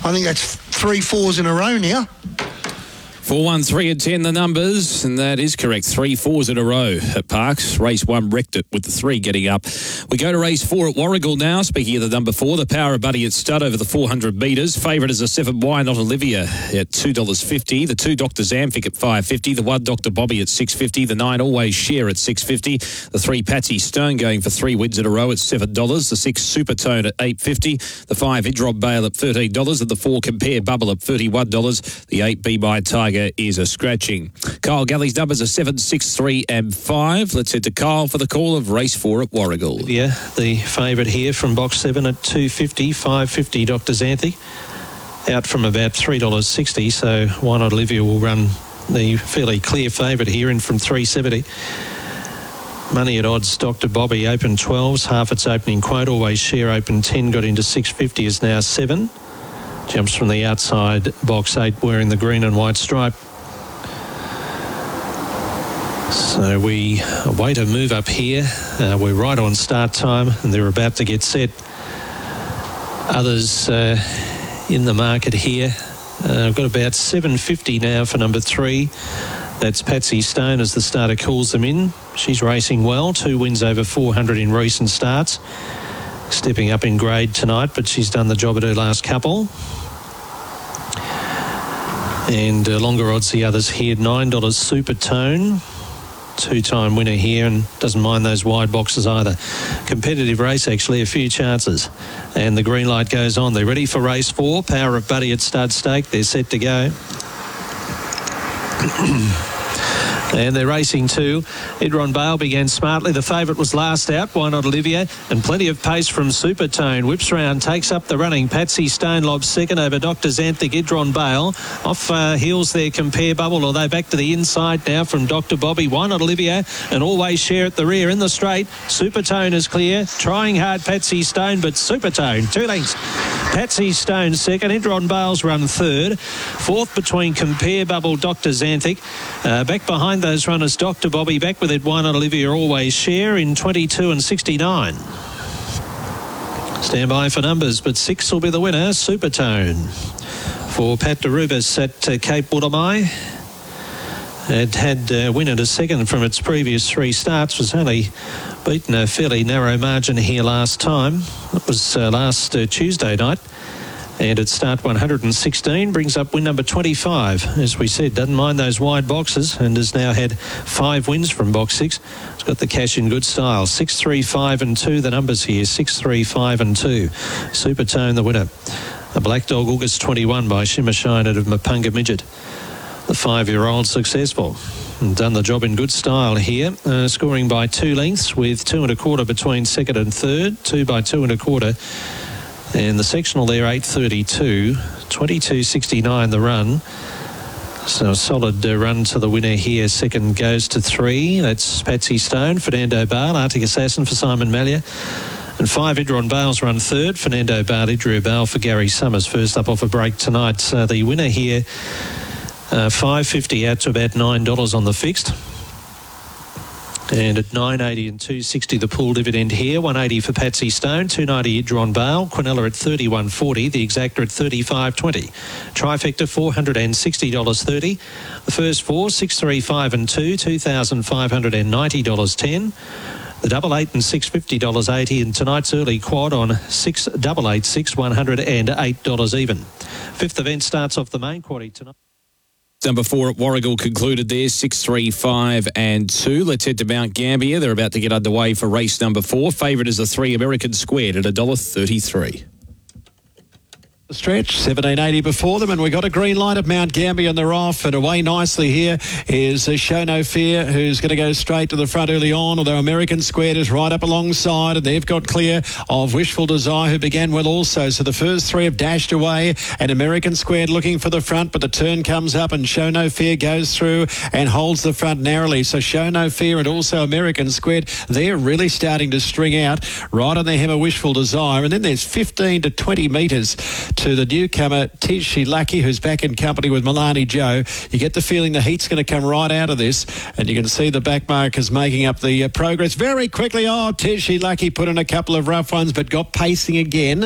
I think that's 3 4s in a row now. 4, 1, 3 and 10 the numbers, and that is correct. 3 4s in a row at Parks. Race 1 wrecked it with the 3 getting up. We go to race 4 at Warragul now. Speaking of the number 4, the Power of Buddy at stud over the 400 metres. Favourite is a 7 Why Not Olivia at $2.50. The 2 Dr. Zamfik at $5.50. The 1 Dr. Bobby at $6.50. The 9 Always Share at $6.50. The 3 Patsy Stone going for 3 wins in a row at $7. The 6 Supertone at $8.50. The 5 Idrob Bale at $13. And the 4 Compare Bubble at $31. The 8 Be My Tiger is a scratching. Kyle Galley's numbers are 7, 6, 3 and 5. Let's head to Kyle for the call of race 4 at Warragul. Yeah, the favourite here from box 7 at $2.50, $5.50 Dr. Xanthi. Out from about $3.60, so Why Not Olivia will run the fairly clear favourite here in from $3.70. Money at odds, Dr. Bobby open 12s, half its opening quote. Always Share open 10, got into $6.50, is now 7. Jumps from the outside, box 8, wearing the green and white stripe. So we await a move up here. We're right on start time, and they're about to get set. Others in the market here. I've got about $7.50 now for number 3. That's Patsy Stone as the starter calls them in. She's racing well, 2 wins over 400 in recent starts. Stepping up in grade tonight, but she's done the job at her last couple. And longer odds the others here. $9 Supertone, 2-time winner here, and doesn't mind those wide boxes either. Competitive race, actually, a few chances. And the green light goes on. They're ready for race 4. Power of Buddy at stud stake. They're set to go. And they're racing too. Idron Bale began smartly. The favourite was last out, Why Not Olivia, and plenty of pace from Supertone. Whips round, takes up the running. Patsy Stone lobs second over Dr. Xanthi. Idron Bale off heels there. Compare Bubble, although back to the inside now from Dr. Bobby. Why Not Olivia and Always Share at the rear in the straight. Supertone is clear. Trying hard Patsy Stone, but Supertone 2 lengths. Patsy Stone second. Idron Bale's run third. Fourth between Compare Bubble, Dr. Xanthi. Back behind those runners, Dr. Bobby back with it. Why Not Olivia Always Share in 22 and 69. Stand by for numbers, but 6 will be the winner, Supertone. For Pat DeRubis at Cape Woolamai. It had win at a second from its previous 3 starts. Was only beaten a fairly narrow margin here last time. That was last Tuesday night. And at start 116, brings up win number 25. As we said, doesn't mind those wide boxes and has now had 5 wins from box 6. It's got the cash in good style. 6, 3, 5 and 2, the numbers here. 6, 3, 5 and 2. Supertone the winner. The Black Dog August 21 by Shimmer Shine out of Mapunga Midget. The 5-year-old successful. And done the job in good style here. Scoring by 2 lengths with 2 1/4 between second and third. 2 by 2 1/4. And the sectional there, 8.32, 22.69 the run. So a solid run to the winner here. Second goes to 3. That's Patsy Stone, Fernando Bale, Arctic Assassin for Simon Mallia. And 5, Idron Bale's run third. Fernando Bale, Idria Bale for Gary Summers. First up off a break tonight. The winner here, $5.50 out to about $9 on the fixed. And at $9.80 and $2.60 the pool dividend here. $1.80 for Patsy Stone, $2.90 Idron Bale, Quinella at $31.40, the exacta at $35.20. Trifecta $460.30. The first 4, 6, 3, 5 and 2, $2,590.10. The double 8 and $650.80, and tonight's early quad on 6, double 8, 6, $108 even. Fifth event starts off the main quaddy tonight. Number 4 at Warragul concluded there, 6, 3, 5 and 2. Let's head to Mount Gambier. They're about to get underway for race number 4. Favourite is the 3 American Squared at $1.33. The stretch, 17.80 before them, and we got a green light at Mount Gambier, and they're off and away nicely. Here is Show No Fear, who's going to go straight to the front early on, although American Squared is right up alongside, and they've got clear of Wishful Desire, who began well also. So the first 3 have dashed away, and American Squared looking for the front, but the turn comes up, and Show No Fear goes through and holds the front narrowly. So Show No Fear and also American Squared, they're really starting to string out right on the hem of Wishful Desire. And then there's 15 to 20 metres to the newcomer Tishi Lucky, who's back in company with Milani Joe. You get the feeling the heat's going to come right out of this, and you can see the back markers making up the progress very quickly. Oh, Tishi Lucky put in a couple of rough ones, but got pacing again.